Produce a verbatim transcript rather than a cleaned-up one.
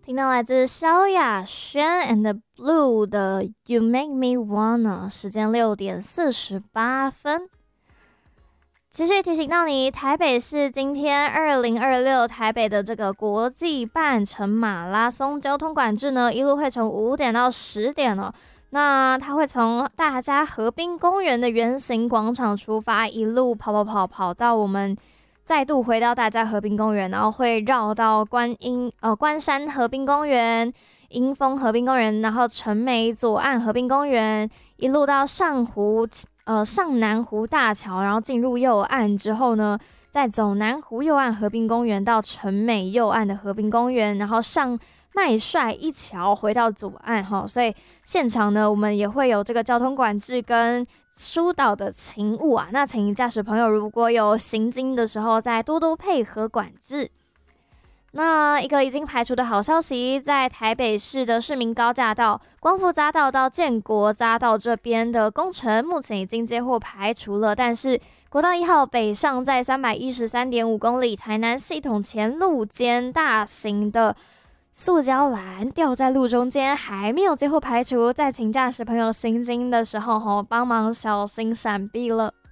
听到来自萧亚轩 and Blue 的 You Make Me Wanna， 时间六点四十八分。继续提醒到你，台北市今天二零二六台北的这个国际半程马拉松交通管制呢，一路会从五点到十点哦。那它会从大家河滨公园的圆形广场出发，一路跑跑跑跑到我们再度回到大家河滨公园，然后会绕到观音呃关山河滨公园、迎风河滨公园，然后陈美左岸河滨公园，一路到上湖呃上南湖大桥，然后进入右岸之后呢，再走南湖右岸河滨公园到陈美右岸的河滨公园，然后上麦帅一桥回到左岸哈。所以现场呢，我们也会有这个交通管制跟疏导的勤务啊，那请驾驶朋友如果有行经的时候，再多多配合管制。那一个已经排除的好消息，在台北市的市民高架道、光复匝道到建国匝道这边的工程，目前已经接获排除了，但是国道一号北上在三百一十三点五公里，台南系统前路间大型的塑胶栏掉在路中间，还没有接获排除，在请驾驶朋友行经的时候吼，帮忙小心闪避了。